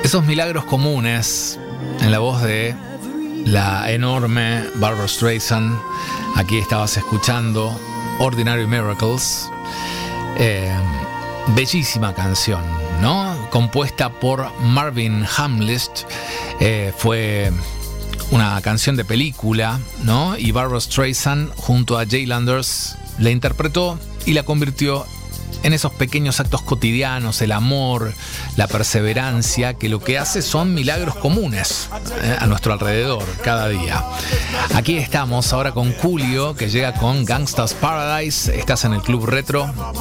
Esos milagros comunes en la voz de la enorme Barbra Streisand. Aquí estabas escuchando Ordinary Miracles. Bellísima canción, ¿no? Compuesta por Marvin Hamlisch. Fue una canción de película, ¿no? Y Barbra Streisand junto a Jay Landers la interpretó y la convirtió en esos pequeños actos cotidianos, el amor, la perseverancia, que lo que hace son milagros comunes a nuestro alrededor cada día. Aquí estamos ahora con Julio, que llega con Gangsta's Paradise. Estás en el Club Retro.